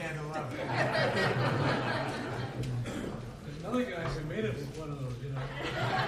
10 or 11. Another guy said made it with one of those, you know.